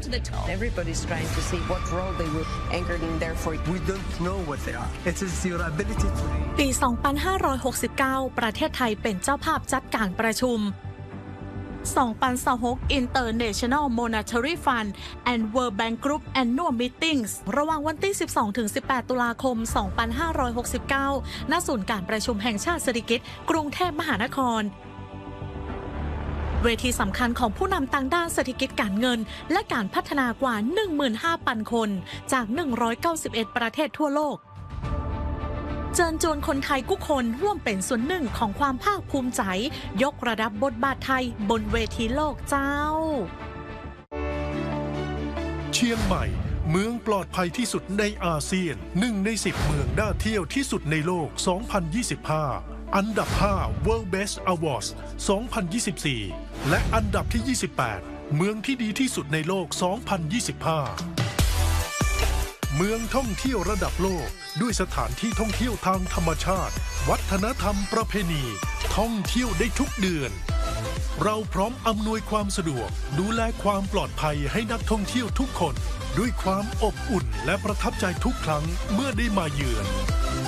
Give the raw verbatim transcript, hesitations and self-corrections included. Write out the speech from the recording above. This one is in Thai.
to the top. Everybody's trying to see what role they will anchor in there for. We don't know what they are. It is your ability to. ปี สองพันห้าร้อยหกสิบเก้า ประเทศไทยเป็นเจ้าภาพจัดการประชุม สองพันยี่สิบหก International Monetary Fund and World Bank Group Annual Meetings ระหว่างวันที่ สิบสองถึงสิบแปด ตุลาคม สองพันห้าร้อยหกสิบเก้า ณ ศูนย์การประชุมแห่งชาติสิริกิติ์ กรุงเทพมหานคร เวทีสำคัญของผู้นำต่างด้านเศรษฐกิจการเงินและการพัฒนากว่า หนึ่งหมื่นห้าพัน คนจาก หนึ่งร้อยเก้าสิบเอ็ด ประเทศทั่วโลกเชิญชวนคนไทยทุกคนร่วมเป็นส่วนหนึ่งของความภาคภูมิใจยกระดับบทบาทไทยบนเวทีโลกเจ้าเชียงใหม่เมืองปลอดภัยที่สุดในอาเซียนหนึ่งในสิบเมืองน่าเที่ยวที่สุดในโลก สองพันยี่สิบห้า อันดับ ห้า World Best Awards สองพันยี่สิบสี่ และอันดับที่ ยี่สิบแปด เมืองที่ดีที่สุดในโลก สองพันยี่สิบห้า เมืองท่องเที่ยวระดับโลกด้วยสถานที่ท่องเที่ยวทางธรรมชาติวัฒนธรรมประเพณีท่องเที่ยวได้ทุกเดือนเราพร้อมอำนวยความสะดวกดูแลความปลอดภัยให้นักท่องเที่ยวทุกคนด้วยความอบอุ่นและประทับใจทุกครั้งเมื่อได้มาเยือน